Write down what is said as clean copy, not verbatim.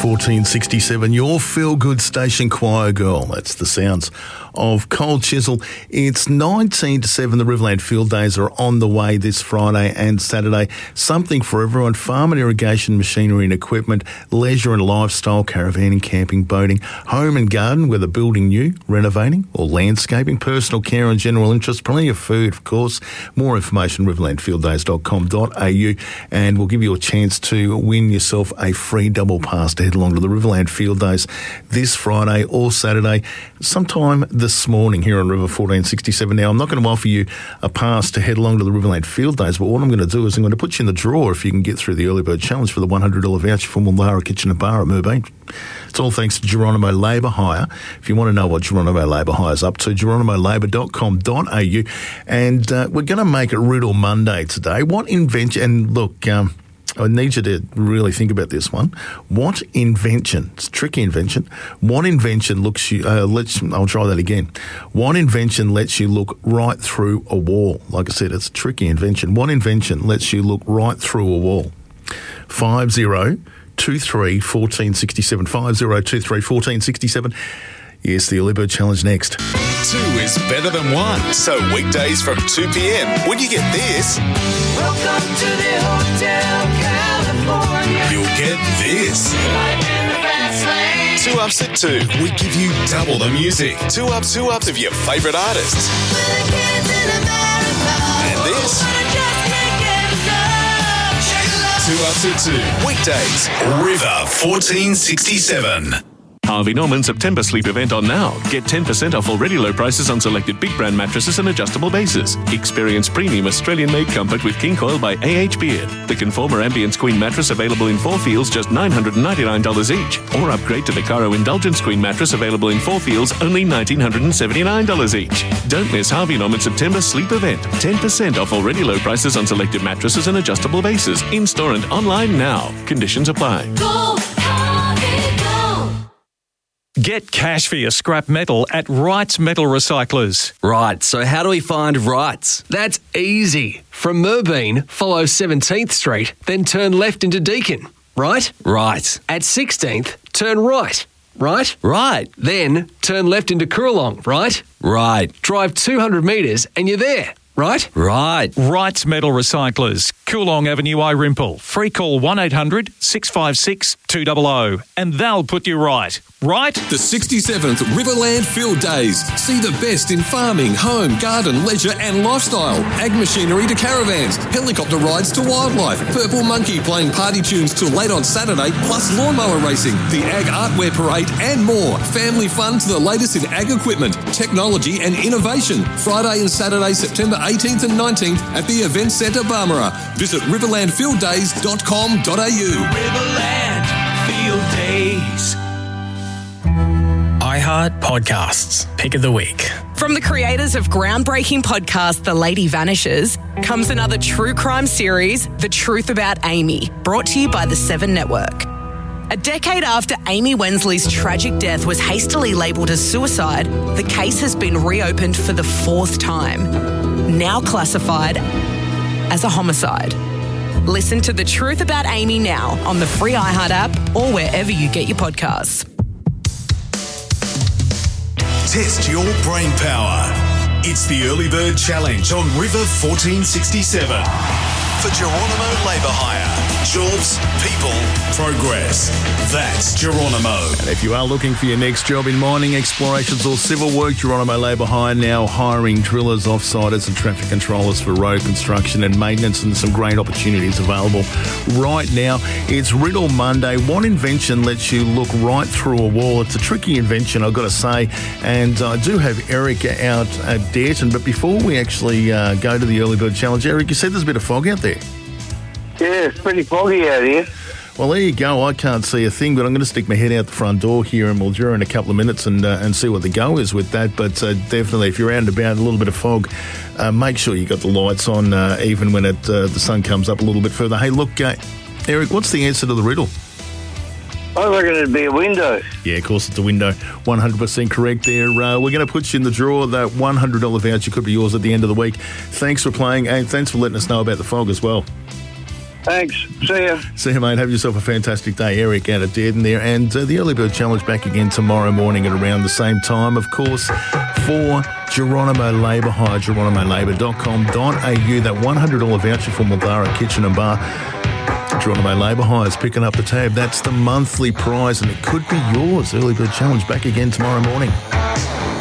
1467, your feel-good station, Choir Girl. That's the sounds of Cole Chisel. It's 19 to 7. The Riverland Field Days are on the way this Friday and Saturday. Something for everyone. Farm and irrigation machinery and equipment, leisure and lifestyle, caravanning, camping, boating, home and garden, whether building new, renovating or landscaping, personal care and general interest. Plenty of food, of course. More information, riverlandfielddays.com.au, and we'll give you a chance to win yourself a free double pass to head along to the Riverland Field Days this Friday or Saturday, sometime this morning here on River 1467. Now, I'm not going to offer you a pass to head along to the Riverland Field Days, but what I'm going to do is I'm going to put you in the draw if you can get through the Early Bird Challenge for the $100 voucher from Mullara Kitchen and Bar at Moorbeen. It's all thanks to Geronimo Labour Hire. If you want to know what Geronimo Labour Hire is up to, geronimolabour.com.au. And we're going to make it Riddle Monday today. What invention, and look, I need you to really think about this one. What invention, it's a tricky invention, what invention I'll try that again. What invention lets you look right through a wall? Like I said, it's a tricky invention. What invention lets you look right through a wall? 5023 1467, 5023 1467. Yes, the Early Bird Challenge next. 2 is better than 1. So weekdays from 2 p.m. when you get this, Welcome to the Hotel California. you'll get this. Life in the fast lane. 2 Ups at 2. We give you double the music. 2 ups of your favourite artists. With the kids in America. And this. Wanna just make it love. Shake it 2 up. Ups at 2. Weekdays. River 1467. Harvey Norman September sleep event on now. Get 10% off already low prices on selected big brand mattresses and adjustable bases. Experience premium Australian-made comfort with King Coil by A.H. Beard. The Conformer Ambience Queen mattress available in 4 feels, just $999 each. Or upgrade to the Caro Indulgence Queen mattress available in 4 feels, only $1,979 each. Don't miss Harvey Norman September sleep event. 10% off already low prices on selected mattresses and adjustable bases. In-store and online now. Conditions apply. Go, Harvey, go. Get cash for your scrap metal at Wright's Metal Recyclers. Right, so how do we find Wright's? That's easy. From Moorbeen, follow 17th Street, then turn left into Deakin. Right? Right. At 16th, turn right. Right? Right. Then turn left into Coorong. Right? Right. Drive 200 metres and you're there. Right? Right. Wright's Metal Recyclers, Coolong Avenue, Irimple. Free call 1800 656 200 and they'll put you right. Right? The 67th Riverland Field Days. See the best in farming, home, garden, leisure and lifestyle. Ag machinery to caravans, helicopter rides to wildlife, Purple Monkey playing party tunes till late on Saturday, plus lawnmower racing, the Ag Artwear Parade and more. Family fun to the latest in ag equipment, technology and innovation. Friday and Saturday, September 18th and 19th at the Event Centre, Barmera. Visit riverlandfielddays.com.au. Riverland Field Days. iHeart Podcasts, Pick of the Week. From the creators of groundbreaking podcast The Lady Vanishes comes another true crime series, The Truth About Amy, brought to you by the Seven Network. A decade after Amy Wensley's tragic death was hastily labelled as suicide, the case has been reopened for the 4th time, now classified as a homicide. Listen to The Truth About Amy now on the free iHeart app or wherever you get your podcasts. Test your brain power. It's the Early Bird Challenge on River 1467. For Geronimo Labour Hire. Jobs, people, progress. That's Geronimo. And if you are looking for your next job in mining, explorations or civil work, Geronimo Labour Hire now hiring drillers, offsiders and traffic controllers for road construction and maintenance, and some great opportunities available right now. It's Riddle Monday. What invention lets you look right through a wall? It's a tricky invention, I've got to say. And I do have Eric out at Dayton. But before we actually go to the Early Bird Challenge, Eric, you said there's a bit of fog out there. Yeah, it's pretty foggy out here. Well, there you go. I can't see a thing, but I'm going to stick my head out the front door here in Mildura in a couple of minutes and see what the go is with that. But definitely, if you're out and about, a little bit of fog, make sure you got the lights on even when the sun comes up a little bit further. Hey, look, Eric, what's the answer to the riddle? I reckon it'd be a window. Yeah, of course it's a window. 100% correct there. We're going to put you in the draw. That $100 voucher could be yours at the end of the week. Thanks for playing and thanks for letting us know about the fog as well. Thanks. See ya. See you, mate. Have yourself a fantastic day. Eric out of Dearden there. And the Early Bird Challenge back again tomorrow morning at around the same time, of course, for Geronimo Labour Hire, geronimolabour.com.au. That $100 voucher for Mulvara Kitchen and Bar. Geronimo Labour Hire is picking up the tab. That's the monthly prize, and it could be yours. Early Bird Challenge back again tomorrow morning.